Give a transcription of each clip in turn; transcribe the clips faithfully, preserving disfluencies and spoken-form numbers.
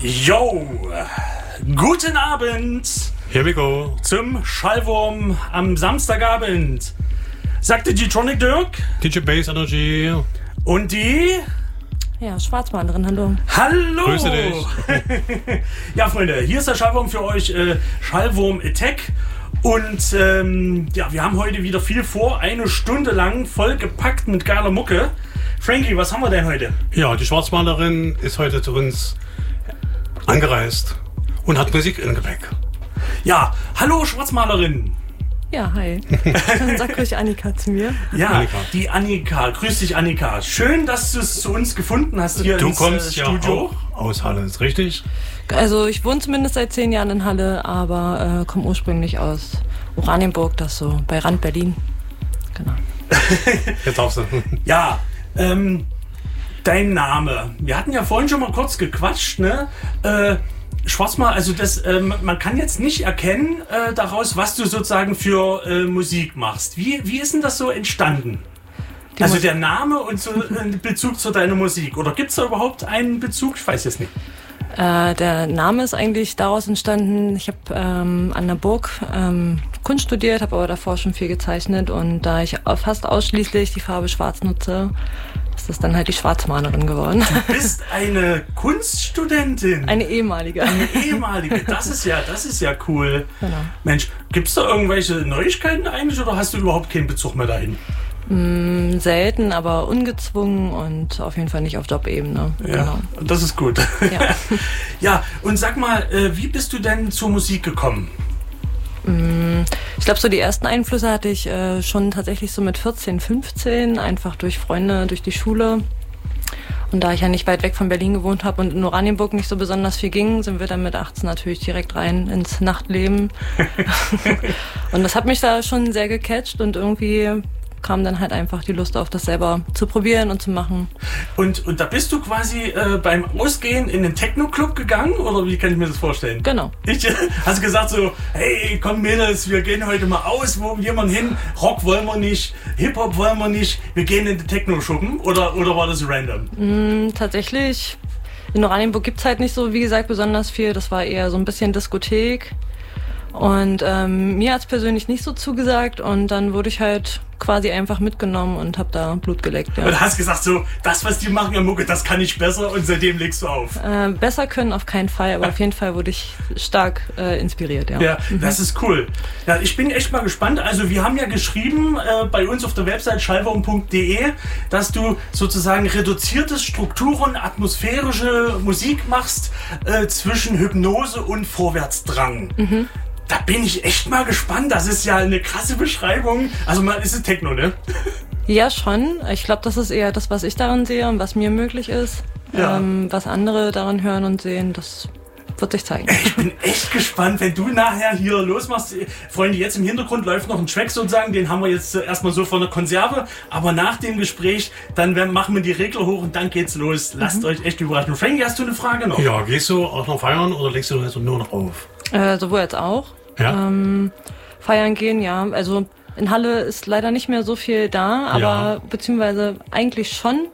Yo, guten Abend. Here we go. Zum Schallwurm am Samstagabend. Sagte G-Tronic Dirk. D J Bass Energy. Und die... Ja, Schwarzmalerin, hallo. Hallo. Grüße dich. Ja, Freunde, hier ist der Schallwurm für euch, äh, Schallwurm Attack. Und ähm, ja, wir haben heute wieder viel vor. Eine Stunde lang vollgepackt mit geiler Mucke. Frankie, was haben wir denn heute? Ja, die Schwarzmalerin ist heute zu uns angereist und hat Musik im Gepäck. Ja, hallo Schwarzmalerin. Ja, hi. Sag ruhig Annika zu mir. Ja, Annika. Die Annika. Grüß dich, Annika. Schön, dass du es zu uns gefunden hast hier Du ins kommst äh, ja Studio. auch aus Halle, ist richtig? Also ich wohne zumindest seit zehn Jahren in Halle, aber äh, komme ursprünglich aus Oranienburg, das so bei Rand Berlin. Genau. Jetzt darfst du. Ja, ähm, dein Name. Wir hatten ja vorhin schon mal kurz gequatscht, ne? Äh, Schwarzmal, also das, ähm, man kann jetzt nicht erkennen äh, daraus, was du sozusagen für äh, Musik machst. Wie, wie ist denn das so entstanden? Die also Mus- der Name und so ein Bezug zu deiner Musik. Oder gibt es da überhaupt einen Bezug? Ich weiß jetzt nicht. Äh, der Name ist eigentlich daraus entstanden, ich habe ähm, an der Burg ähm, Kunst studiert, habe aber davor schon viel gezeichnet und da ich fast ausschließlich die Farbe Schwarz nutze, ist das dann halt die Schwarzmalerin geworden. Du bist eine Kunststudentin. Eine ehemalige. Eine ehemalige. Das ist ja, das ist ja cool. Genau. Mensch, gibt es da irgendwelche Neuigkeiten eigentlich oder hast du überhaupt keinen Bezug mehr dahin? Mm, selten, aber ungezwungen und auf jeden Fall nicht auf Jobebene. Ja, Genau. das ist gut. Ja. Ja, und sag mal, äh, wie bist du denn zur Musik gekommen? Ich glaube, so die ersten Einflüsse hatte ich äh, schon tatsächlich so mit vierzehn, fünfzehn, einfach durch Freunde, durch die Schule. Und da ich ja nicht weit weg von Berlin gewohnt habe und in Oranienburg nicht so besonders viel ging, sind wir dann mit achtzehn natürlich direkt rein ins Nachtleben. Und das hat mich da schon sehr gecatcht und irgendwie kam dann halt einfach die Lust auf, das selber zu probieren und zu machen. Und, und da bist du quasi äh, beim Ausgehen in den Techno-Club gegangen oder wie kann ich mir das vorstellen? Genau. Ich, hast du gesagt so, hey, komm Mädels, wir gehen heute mal aus, wo gehen wir hin? Rock wollen wir nicht, Hip-Hop wollen wir nicht, wir gehen in den Techno-Schuppen oder, oder war das random? Mm, tatsächlich, in Oranienburg gibt's halt nicht so, wie gesagt, besonders viel. Das war eher so ein bisschen Diskothek. Und ähm, mir hat's persönlich nicht so zugesagt und dann wurde ich halt quasi einfach mitgenommen und hab da Blut geleckt. Ja. Und hast gesagt so, das was die machen an Mucke, das kann ich besser und seitdem legst du auf. Äh, besser können auf keinen Fall, aber auf jeden Fall wurde ich stark äh, inspiriert. Ja, Ja, das ist cool. Ja, ich bin echt mal gespannt. Also wir haben ja geschrieben äh, bei uns auf der Website schallwurm punkt de, dass du sozusagen reduziertes Strukturen, atmosphärische Musik machst äh, zwischen Hypnose und Vorwärtsdrang. Mhm. Da bin ich echt mal gespannt. Das ist ja eine krasse Beschreibung. Also mal ist es Techno, ne? Ja, schon. Ich glaube, das ist eher das, was ich daran sehe und was mir möglich ist. Ja. Ähm, was andere daran hören und sehen, das wird sich zeigen. Ich bin echt gespannt, wenn du nachher hier losmachst. Freunde, jetzt im Hintergrund läuft noch ein Track sozusagen, den haben wir jetzt erstmal so von der Konserve, aber nach dem Gespräch, dann werden, machen wir die Regler hoch und dann geht's los. Lasst mhm. euch echt überraschen. Frankie, hast du eine Frage noch? Ja, gehst du auch noch feiern oder legst du jetzt nur noch auf? Äh, sowohl als auch. Ja. Ähm, feiern gehen, ja. Also in Halle ist leider nicht mehr so viel da, aber Ja. beziehungsweise eigentlich schon.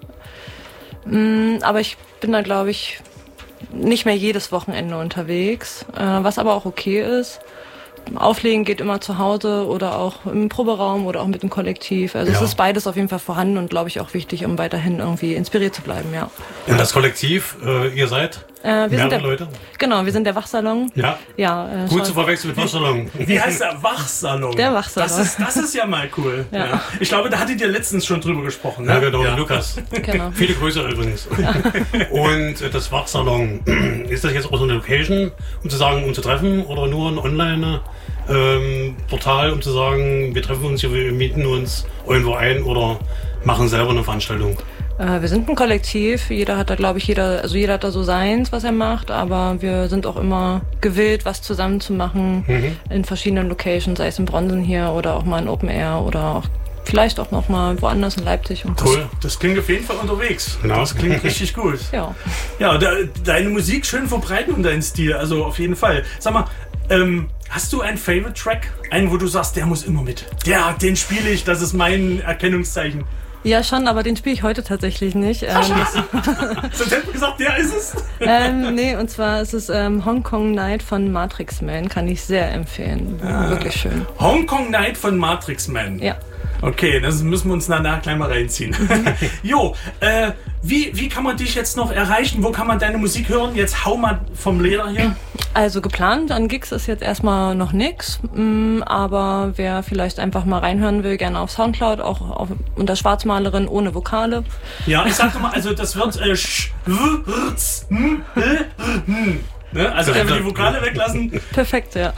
Mm, aber ich bin da, glaube ich, nicht mehr jedes Wochenende unterwegs, äh, was aber auch okay ist. Auflegen geht immer zu Hause oder auch im Proberaum oder auch mit dem Kollektiv. Also Ja. es ist beides auf jeden Fall vorhanden und glaube ich auch wichtig, um weiterhin irgendwie inspiriert zu bleiben, ja. Und das Kollektiv, äh, ihr seid Äh, wir sind mehrere der, Leute? Genau, wir sind der Wachsalon. Ja. Ja, äh, Gut schon- zu verwechseln mit Waschsalon. Wie heißt der? Wachsalon. Der Wachsalon. Das ist, das ist ja mal cool. Ja. Ja. Ich glaube, da hattet ihr letztens schon drüber gesprochen. Ne? Ja, genau, Lukas. Genau. Viele Grüße übrigens. Und äh, das Wachsalon, ist das jetzt auch so eine Location, um zu sagen, um zu treffen oder nur ein Online ähm, Portal, um zu sagen, wir treffen uns hier, wir mieten uns irgendwo ein oder machen selber eine Veranstaltung? Äh, wir sind ein Kollektiv. Jeder hat da, glaube ich, jeder, also jeder hat da so seins, was er macht, aber wir sind auch immer gewillt, was zusammen zu machen Mhm. in verschiedenen Locations, sei es in Bronzen hier oder auch mal in Open Air oder auch vielleicht auch noch mal woanders in Leipzig. Und Cool. Das klingt auf jeden Fall unterwegs. Ja. Das klingt richtig gut. Ja. Ja, de, deine Musik schön verbreiten und deinen Stil, also auf jeden Fall. Sag mal, ähm, hast du einen Favorite Track? Einen, wo du sagst, der muss immer mit. Der, den spiele ich, das ist mein Erkennungszeichen. Ja, schon, aber den spiele ich heute tatsächlich nicht. Ähm, Sonst hätten wir gesagt, der ist es. ähm, nee, und zwar ist es ähm, Hong Kong Night von Matrix Man. Kann ich sehr empfehlen. Ah. Wirklich schön. Hong Kong Night von Matrix Man. Ja. Okay, das müssen wir uns danach gleich mal reinziehen. Jo, äh, wie, wie kann man dich jetzt noch erreichen? Wo kann man deine Musik hören? Jetzt hau mal vom Leder hier. Also geplant an Gigs ist jetzt erstmal noch nix, mh, aber wer vielleicht einfach mal reinhören will, gerne auf Soundcloud, auch auf, unter Schwarzmalerin ohne Vokale. Ja, ich sag mal, also das wird äh, sch, w, r, z, m, l, r, n. Ne? Also einfach die Vokale weglassen. Perfekt, ja.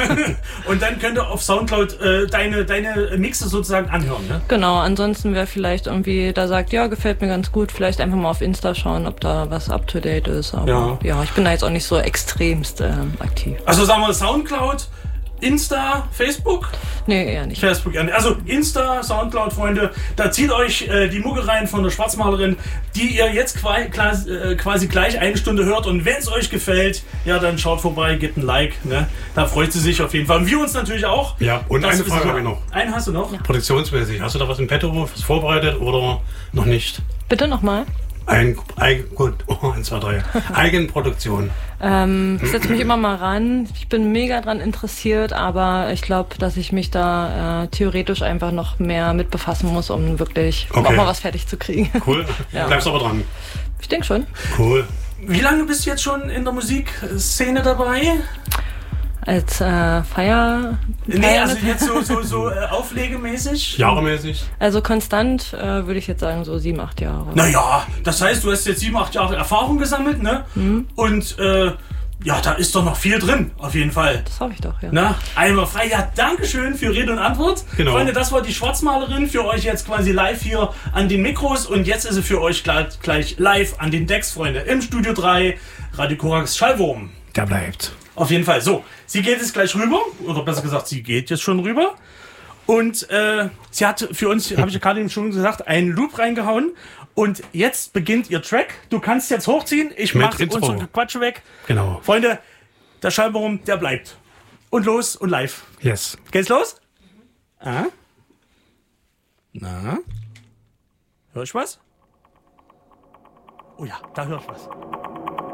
Und dann könnt ihr auf Soundcloud äh, deine, deine Mixe sozusagen anhören, ne? Genau, ansonsten wer vielleicht irgendwie da sagt, ja, gefällt mir ganz gut, vielleicht einfach mal auf Insta schauen, ob da was up-to-date ist. Aber Ja. ja, ich bin da jetzt auch nicht so extremst ähm, aktiv. Also sagen wir Soundcloud, Insta, Facebook? Nee, eher nicht. Facebook, ja. Also Insta, Soundcloud, Freunde, da zieht euch äh, die Mucke rein von der Schwarzmalerin, die ihr jetzt quasi, äh, quasi gleich eine Stunde hört. Und wenn es euch gefällt, ja, dann schaut vorbei, gebt ein Like. Ne? Da freut sie sich auf jeden Fall. Und wir uns natürlich auch. Ja, und Das eine ist Frage so- habe ich noch. Einen hast du noch? Ja. Produktionsmäßig, hast du da was im Petto, was vorbereitet oder noch nicht? Bitte nochmal. Ein, ein, gut, oh, eins, zwei, drei. Eigenproduktion. Ähm, ich setze mich immer mal ran. Ich bin mega dran interessiert, aber ich glaube, dass ich mich da äh, theoretisch einfach noch mehr mit befassen muss, um wirklich Okay. auch mal was fertig zu kriegen. Cool. Ja. Bleibst aber dran. Ich denke schon. Cool. Wie lange bist du jetzt schon in der Musikszene dabei? Als äh, Feier. Nee, Feier- also jetzt so, so, so äh, auflegemäßig? Jahremäßig. Also konstant äh, würde ich jetzt sagen so sieben, acht Jahre. Naja, das heißt, du hast jetzt sieben, acht Jahre Erfahrung gesammelt, ne? Mhm. Und äh, ja, da ist doch noch viel drin, auf jeden Fall. Das hoffe ich doch, ja. Na, einmal frei. Ja, Dankeschön für Rede und Antwort. Genau. Freunde, das war die Schwarzmalerin für euch jetzt quasi live hier an den Mikros. Und jetzt ist sie für euch gleich, gleich live an den Decks, Freunde. Im Studio drei, Radio Korax Schallwurm. Der bleibt. Auf jeden Fall. So, sie geht jetzt gleich rüber. Oder besser gesagt, sie geht jetzt schon rüber. Und äh, sie hat für uns, habe ich ja gerade eben schon gesagt, einen Loop reingehauen. Und jetzt beginnt ihr Track. Du kannst jetzt hochziehen. Ich Mit mache Intro. unsere Quatsche weg. Genau. Freunde, der Schallwurm, der bleibt. Und los und live. Yes. Geht's los? Ah? Na? Hör ich was? Oh ja, da hör ich was.